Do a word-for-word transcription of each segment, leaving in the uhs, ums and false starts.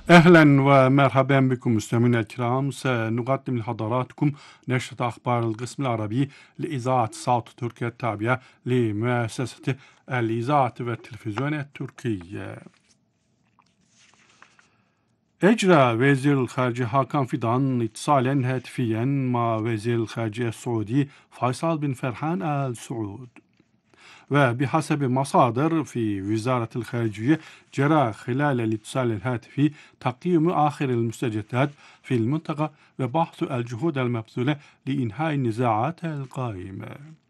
أهلا ومرحبا بكم مستمعينا الكرام. سنقدم لحضراتكم نشرة أخبار القسم العربي لإذاعة صوت تركيا التابعة لمؤسسة الإذاعة والتلفزيون التركي. أجرى وزير الخارجية هاكان فيدان اتصالا هاتفيا مع وزير الخارجية السعودي فيصل بن فرحان آل سعود. وبحسب مصادر في وزارة الخارجية جرى خلال الاتصال الهاتفي تقييم آخر المستجدات في المنطقة وبحث الجهود المبذولة لإنهاء النزاعات القائمة.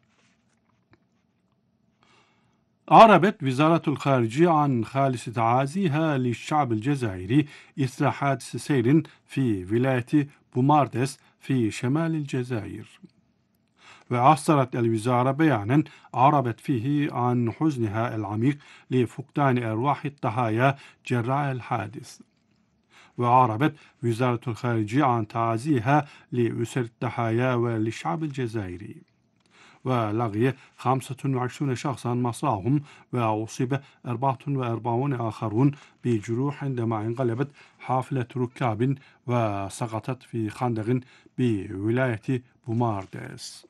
أعربت وزارة الخارجية عن خالص تعازيها للشعب الجزائري إثر حادث سير في ولاية بوماردس في شمال الجزائر. وأصدرت الوزارة بيانا عربت فيه عن حزنها العميق لفقدان أرواح الضحايا جراء الحادث. وعربت وزارة الخارجية عن تعازيها لأسر الضحايا وللشعب الجزائري. ولغي خمسة وعشرين شخصا مصاهم وأصيب أربعة وأربعين آخرون بجروح عندما انقلبت حافلة ركاب وسقطت في خندق بولاية بوماردس.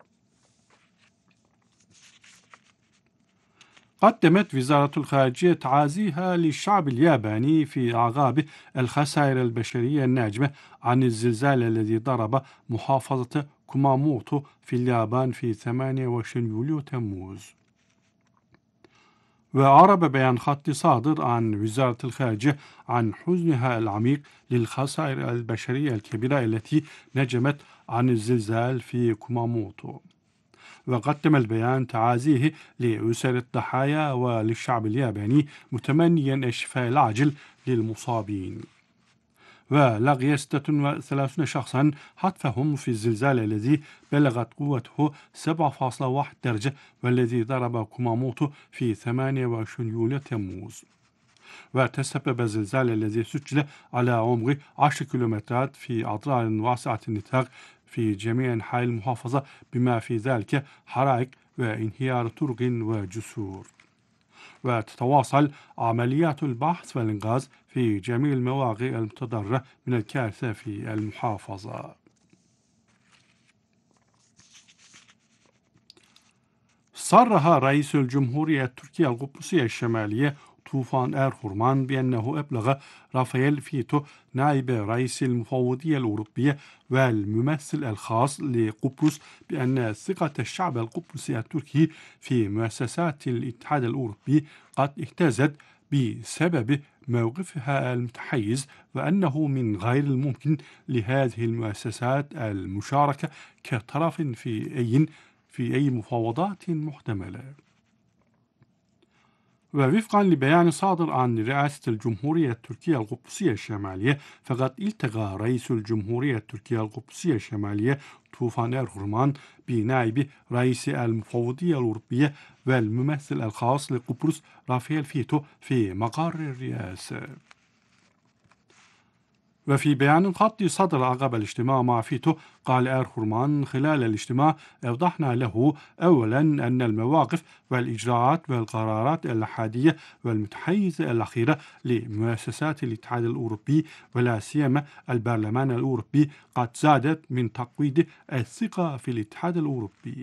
قدمت وزارة الخارجية تعازيها للشعب الياباني في أعقاب الخسائر البشرية الناجمة عن الزلزال الذي ضرب محافظة كوماموتو في اليابان في ثمانية وعشرين يوليو تموز. وأعرب بيان خط صادر عن وزارة الخارجية عن حزنها العميق للخسائر البشرية الكبيرة التي نجمت عن الزلزال في كوماموتو. وقدم البيان تعازيه لأسر الضحايا وللشعب الياباني متمنيا الشفاء العاجل للمصابين. ولغي ستة وثلاثين شخصا حتفهم في الزلزال الذي بلغت قوته سبعة فاصلة واحد درجة والذي ضرب كوماموتو في ثمانية وعشرين يوليو تموز. وتسبب الزلزال الذي سجل على عمق عشر كيلومترات في أضرار واسعة النطاق في جميع أنحاء المحافظة بما في ذلك حرائق وانهيار طرق وجسور. وتتواصل عمليات البحث والإنقاذ في جميع المواقع المتضررة من الكارثة في المحافظة. صرح رئيس الجمهورية التركية القبرصية الشمالية طوفان إرهورمان بأنه أبلغ رافائيل فيتو نائب رئيس المفوضية الأوروبية والممثل الخاص لقبرص بأن ثقة الشعب القبرصي التركي في مؤسسات الاتحاد الأوروبي قد اهتزت بسبب موقفها المتحيز، وأنه من غير الممكن لهذه المؤسسات المشاركة كطرف في أي في أي مفاوضات محتملة. ووفقا لبيان صادر عن رئاسة الجمهورية التركية القبرصية الشمالية، فقد التقى رئيس الجمهورية التركية القبرصية الشمالية طوفان إرهورمان بنائب رئيس المفوضية الأوروبية والممثل الخاص لقبرص رافائيل فيتو في مقر الرئاسة. وفي بيان خطي صدر عقب الاجتماع مع فيتو قال إرهورمان خلال الاجتماع أوضحنا له أولا أن المواقف والإجراءات والقرارات الأحادية والمتحيزة الأخيرة لمؤسسات الاتحاد الأوروبي ولا سيما البرلمان الأوروبي قد زادت من تقويض الثقة في الاتحاد الأوروبي.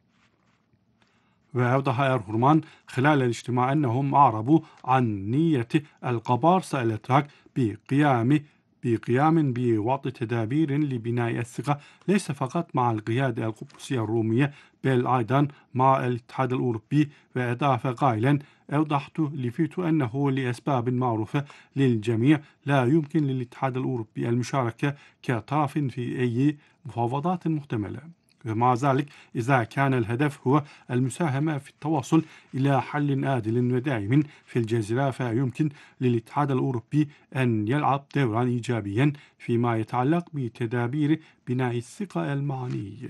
وأوضح إرهورمان خلال الاجتماع أنهم أعربوا عن نية القبارصة الأتراك بقيام بقيام بوضع تدابير لبناء الثقة ليس فقط مع القيادة القبرصية الرومية بل أيضا مع الاتحاد الأوروبي. وأضاف قائلا أوضحت لفيتو أنه لأسباب معروفة للجميع لا يمكن للاتحاد الأوروبي المشاركة كطرف في أي مفاوضات محتملة. ومع ذلك إذا كان الهدف هو المساهمة في التوصل إلى حل عادل ودائم في الجزيرة فيمكن للاتحاد الأوروبي أن يلعب دورا إيجابيا فيما يتعلق بتدابير بناء الثقة المعنية.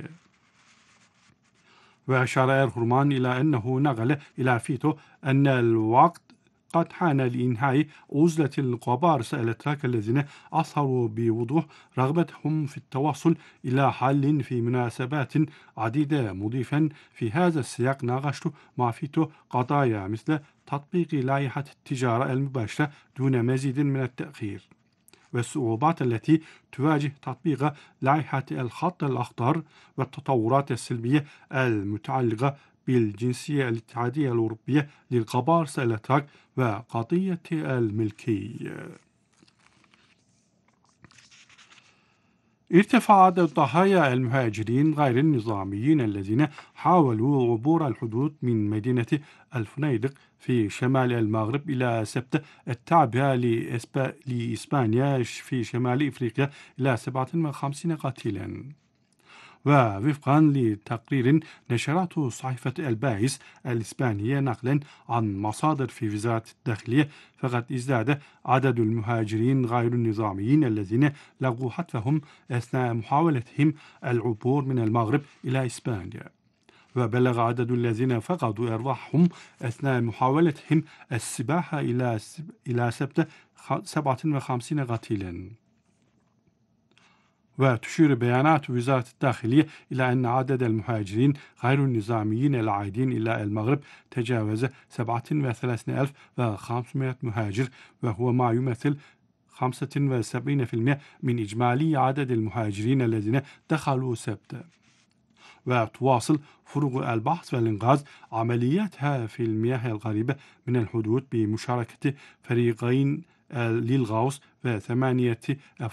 وأشار إرهورمان إلى أنه نقل إلى فيتو أن الوقت قد حان لإنهاء عزلة القبارصة الأتراك الذين أظهروا بوضوح رغبتهم في التوصل إلى حل في مناسبات عديدة، مضيفا في هذا السياق ناقشت مع فيتو قضايا مثل تطبيق لائحة التجارة المباشرة دون مزيد من التأخير. والصعوبات التي تواجه تطبيق لائحة الخط الأخضر والتطورات السلبية المتعلقة بالجنسية الاتحادية الأوروبية للقبار الأتراك وقضية الملكية. ارتفع عدد ضحايا المهاجرين غير النظاميين الذين حاولوا عبور الحدود من مدينة الفنيدق في شمال المغرب إلى سبتة التابعة لإسبا... لإسبانيا في شمال إفريقيا إلى سبعة وخمسين قتيلا. ووفقا لتقرير نشرته صحيفة الباعث الإسبانية نقلا عن مصادر في وزارة الداخلية، فقد ازداد عدد المهاجرين غير النظاميين الذين لغوا حتفهم أثناء محاولتهم العبور من المغرب إلى إسبانيا، وبلغ عدد الذين فقدوا أرواحهم أثناء محاولتهم السباحة إلى إلى سبتة سبعة وخمسين قتيلا. وتشير بيانات وزارة الداخلية إلى أن عدد المهاجرين غير النظاميين العائدين إلى المغرب تجاوز سبعة وثلاثين ألف وخمسمائة مهاجر، وهو ما يمثل خمسة وسبعين بالمئة من إجمالي عدد المهاجرين الذين دخلوا سبتة. وتواصل فرق البحث والإنقاذ عملياتها في المياه القريبة من الحدود بمشاركة فريقين للغوص وثمانية